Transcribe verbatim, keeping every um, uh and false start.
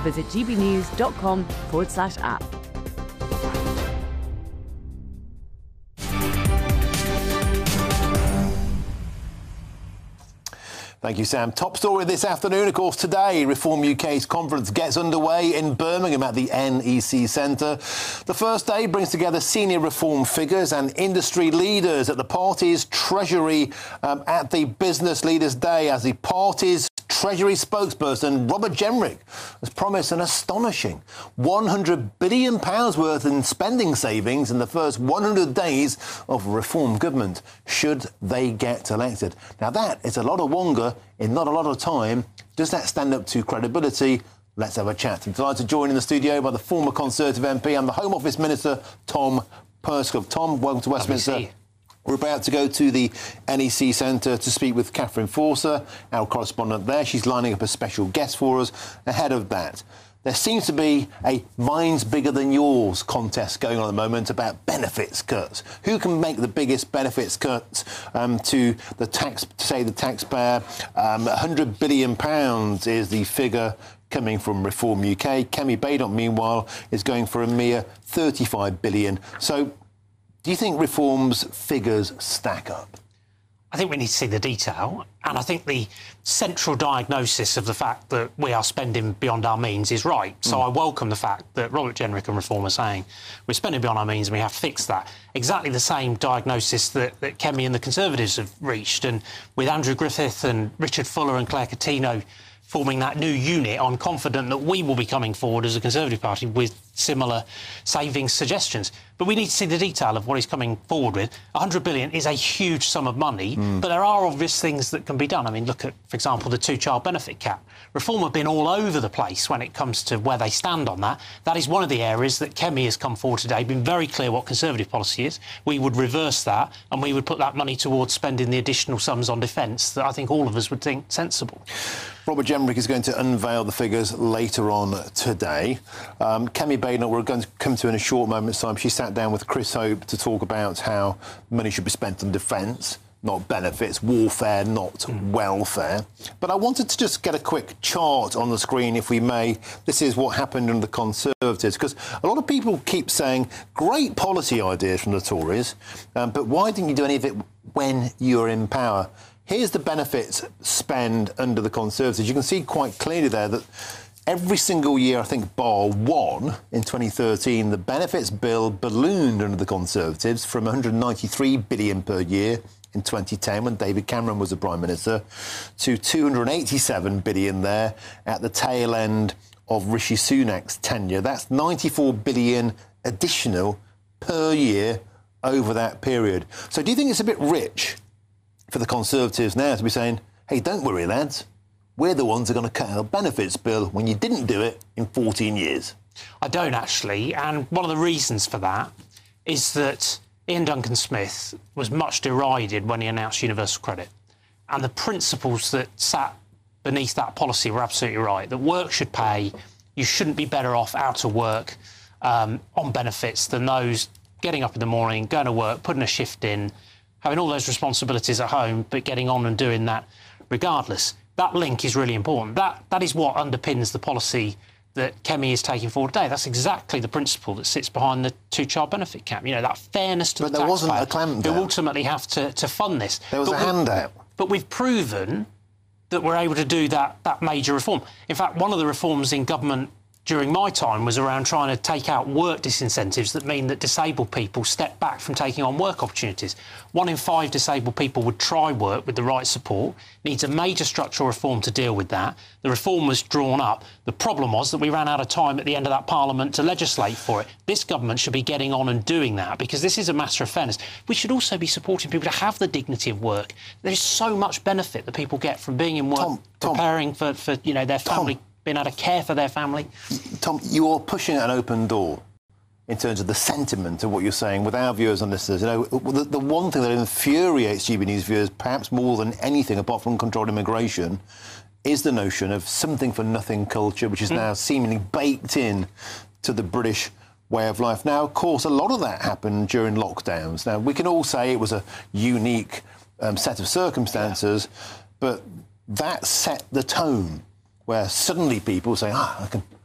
visit gbnews.com forward slash app. Thank you, Sam. Top story this afternoon, of course, today, Reform U K's conference gets underway in Birmingham at the N E C Centre. The first day brings together senior reform figures and industry leaders at the party's Treasury um, at the Business Leaders' Day, as the party's Treasury spokesperson, Robert Jenrick, has promised an astonishing one hundred billion pounds worth in spending savings in the first one hundred days of Reform government, should they get elected. Now, that is a lot of wonga in not a lot of time. Does that stand up to credibility? Let's have a chat. I'm delighted to join in the studio by the former Conservative M P and the Home Office Minister, Tom Perskov. Tom, welcome to Westminster. We're about to go to the N E C Centre to speak with Catherine Forser, our correspondent there. She's lining up a special guest for us. Ahead of that, there seems to be a mine's bigger than yours contest going on at the moment about benefits cuts. Who can make the biggest benefits cuts um, to the tax, to say the taxpayer? Um, one hundred billion pounds is the figure coming from Reform U K. Kemi Badenoch, meanwhile, is going for a mere thirty-five billion pounds. So, do you think Reform's figures stack up? I think we need to see the detail, and I think the central diagnosis of the fact that we are spending beyond our means is right. So mm. I welcome the fact that Robert Jenrick and Reform are saying we're spending beyond our means and we have to fix that. Exactly the same diagnosis that, that Kemi and the Conservatives have reached, and with Andrew Griffith and Richard Fuller and Claire Coutinho forming that new unit, I'm confident that we will be coming forward as a Conservative Party with similar savings suggestions. But we need to see the detail of what he's coming forward with. one hundred billion is a huge sum of money, mm. but there are obvious things that can be done. I mean, look at, for example, the two-child benefit cap. Reform have been all over the place when it comes to where they stand on that. That is one of the areas that Kemi has come forward today, been very clear what Conservative policy is. We would reverse that, and we would put that money towards spending the additional sums on defence that I think all of us would think sensible. Robert Jenrick is going to unveil the figures later on today. Um, Kemi Badenoch, we're going to come to in a short moment's time. She sat down with Chris Hope to talk about how money should be spent on defence, not benefits, warfare, not mm. welfare. But I wanted to just get a quick chart on the screen, if we may. This is what happened under the Conservatives, because a lot of people keep saying great policy ideas from the Tories, um, but why didn't you do any of it when you were in power? Here's the benefits spend under the Conservatives. You can see quite clearly there that every single year, I think, bar one, in twenty thirteen, the benefits bill ballooned under the Conservatives from one hundred ninety-three billion pounds per year in twenty ten, when David Cameron was the Prime Minister, to two hundred eighty-seven billion pounds there at the tail end of Rishi Sunak's tenure. That's ninety-four billion pounds additional per year over that period. So do you think it's a bit rich for the Conservatives now to be saying, hey, don't worry, lads, we're the ones who are going to cut our benefits bill when you didn't do it in fourteen years? I don't, actually, and one of the reasons for that is that Ian Duncan Smith was much derided when he announced universal credit, and the principles that sat beneath that policy were absolutely right, that work should pay, you shouldn't be better off out of work um, on benefits than those getting up in the morning, going to work, putting a shift in, having all those responsibilities at home, but getting on and doing that regardless. That link is really important. That That is what underpins the policy that Kemi is taking forward today. That's exactly the principle that sits behind the two-child benefit cap. You know, that fairness to but the taxpayer. But there wasn't a clamp down. Who ultimately have to, to fund this. There was but a handout. But we've proven that we're able to do that, that major reform. In fact, one of the reforms in government during my time was around trying to take out work disincentives that mean that disabled people step back from taking on work opportunities. One in five disabled people would try work with the right support. Needs a major structural reform to deal with that. The reform was drawn up. The problem was that we ran out of time at the end of that Parliament to legislate for it. This government should be getting on and doing that, because this is a matter of fairness. We should also be supporting people to have the dignity of work. There is so much benefit that people get from being in work, Tom, Tom, preparing for, for you know, their family. Tom. Being able to care for their family. Tom, you're pushing an open door in terms of the sentiment of what you're saying with our viewers and listeners. You know, the, the one thing that infuriates G B News viewers, perhaps more than anything apart from controlled immigration, is the notion of something for nothing culture, which is mm. now seemingly baked in to the British way of life. Now, of course, a lot of that happened during lockdowns. Now, we can all say it was a unique um, set of circumstances, yeah. but that set the tone, where suddenly people say, ah, I can